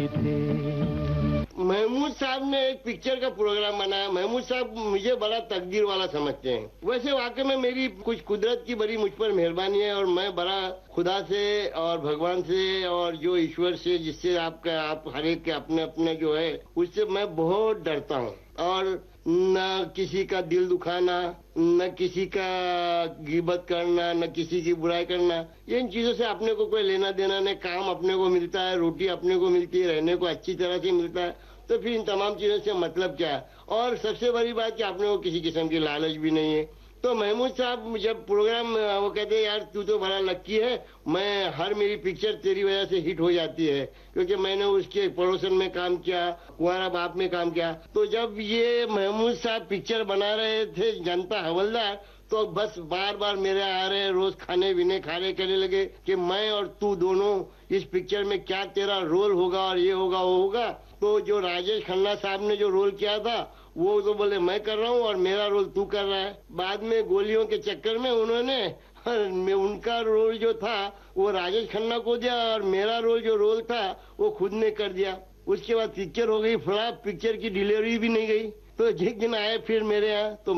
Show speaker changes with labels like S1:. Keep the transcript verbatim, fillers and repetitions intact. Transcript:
S1: थे।
S2: महमूद साहब ने एक पिक्चर का प्रोग्राम बनाया। महमूद साहब मुझे बड़ा तकदीर वाला समझते हैं। वैसे वाकई में मेरी कुछ कुदरत की बड़ी मुझ पर मेहरबानी है और मैं बड़ा खुदा से और भगवान से और जो ईश्वर से जिससे आपका आप हर एक के अपने अपने जो है उससे मैं बहुत डरता हूँ। और न किसी का दिल दुखाना, न किसी का गिबत करना, न किसी की बुराई करना, इन चीजों से अपने को कोई लेना देना नहीं। काम अपने को मिलता है, रोटी अपने को मिलती है, रहने को अच्छी तरह से मिलता है, तो फिर इन तमाम चीजों से मतलब क्या है। और सबसे बड़ी बात कि अपने को किसी किस्म की लालच भी नहीं है। तो महमूद साहब जब प्रोग्राम वो कहते हैं यार तू तो बड़ा लक्की है, मैं हर मेरी पिक्चर तेरी वजह से हिट हो जाती है क्योंकि मैंने उसके पड़ोसन में काम किया, कुंवारा बाप में काम किया। तो जब ये महमूद साहब पिक्चर बना रहे थे जनता हवलदार, तो बस बार बार मेरे आ रहे रोज खाने पीने खाने करने लगे कि मैं और तू दोनों इस पिक्चर में क्या तेरा रोल होगा और ये होगा वो होगा। तो जो राजेश खन्ना साहब ने जो रोल किया था वो तो बोले मैं कर रहा हूँ और मेरा रोल तू कर रहा है। बाद में गोलियों के चक्कर में उन्होंने उनका रोल जो था वो राजेश खन्ना को दिया और मेरा रोल जो रोल था वो खुद ने कर दिया। उसके बाद पिक्चर हो गई फ्लॉप, पिक्चर की डिलीवरी भी नहीं गई। तो जिस दिन आए फिर मेरे यहाँ तो